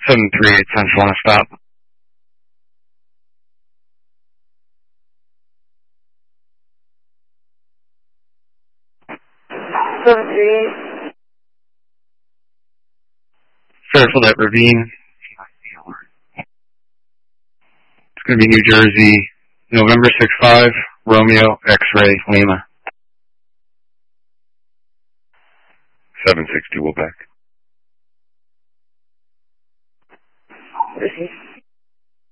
738 Central on a stop. Careful that ravine. It's going to be New Jersey, November 6-5, Romeo, X-Ray, Lima. 762, we'll back.